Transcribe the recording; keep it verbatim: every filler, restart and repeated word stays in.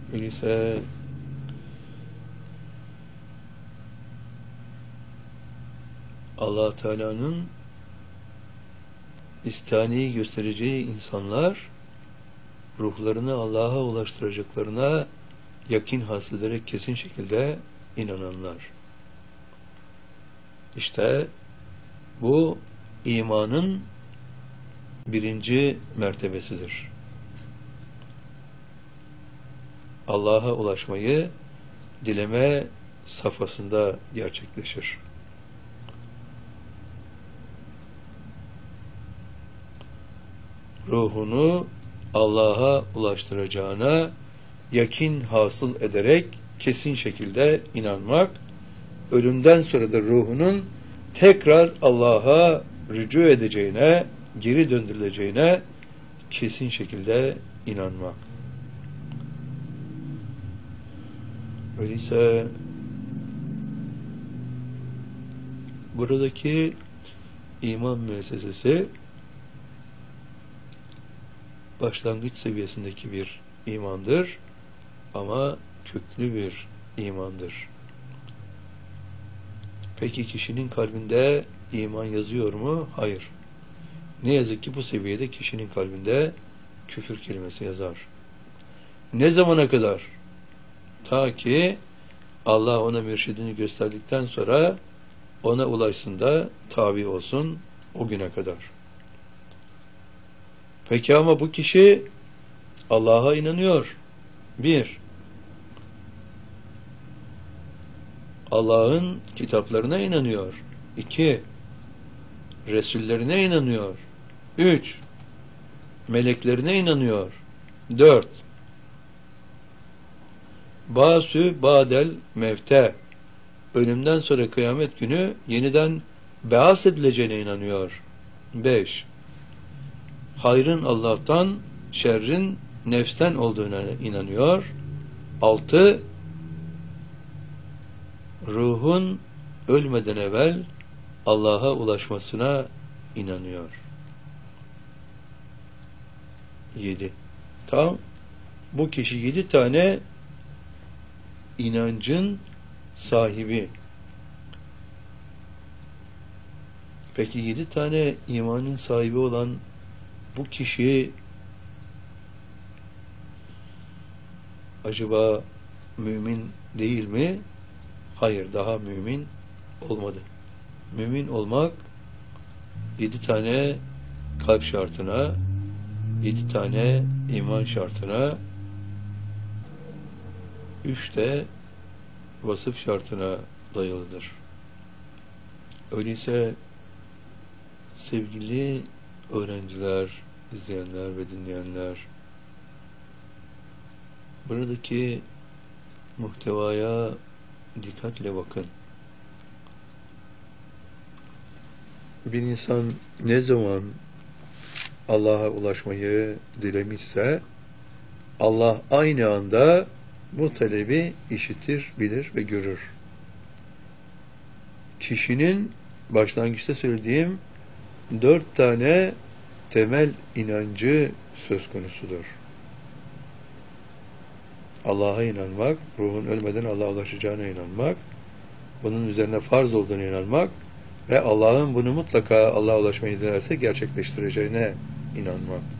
Öyleyse Allah Teala'nın istihaneyi göstereceği insanlar ruhlarını Allah'a ulaştıracaklarına yakin hasıl ederek kesin şekilde inananlar. İşte bu imanın birinci mertebesidir. Allah'a ulaşmayı dileme safhasında gerçekleşir. Ruhunu Allah'a ulaştıracağına yakin hasıl ederek kesin şekilde inanmak, ölümden sonra da ruhunun tekrar Allah'a rücu edeceğine, geri döndürüleceğine kesin şekilde inanmak. Öyleyse buradaki iman müessesesi başlangıç seviyesindeki bir imandır ama köklü bir imandır. Peki kişinin kalbinde iman yazıyor mu? Hayır. Ne yazık ki bu seviyede kişinin kalbinde küfür kelimesi yazar. Ne zamana kadar? Ta ki Allah ona mürşidini gösterdikten sonra ona ulaşsın da tabi olsun o güne kadar. Peki ama bu kişi Allah'a inanıyor. Bir, Allah'ın kitaplarına inanıyor. İki, Resullerine inanıyor. Üç, meleklerine inanıyor. Dört, Basü badel mevte, ölümden sonra kıyamet günü yeniden beas edileceğine inanıyor. Beş, hayrın Allah'tan, şerrin nefsten olduğuna inanıyor. Altı, ruhun ölmeden evvel Allah'a ulaşmasına inanıyor. Yedi. Tam bu kişi yedi tane inancın sahibi. Peki yedi tane imanın sahibi olan bu kişi acaba mümin değil mi? Hayır, daha mümin olmadı. Mümin olmak yedi tane kalp şartına, yedi tane iman şartına, üç de vasıf şartına dayalıdır. Öyleyse sevgili öğrenciler, izleyenler ve dinleyenler, buradaki muhtevaya dikkatle bakın. Bir insan ne zaman Allah'a ulaşmayı dilemişse Allah aynı anda bu talebi işitir, bilir ve görür. Kişinin başlangıçta söylediğim dört tane temel inancı söz konusudur. Allah'a inanmak, ruhun ölmeden Allah'a ulaşacağına inanmak, bunun üzerine farz olduğuna inanmak ve Allah'ın bunu mutlaka Allah'a ulaşmayı dilerse gerçekleştireceğine inanmak.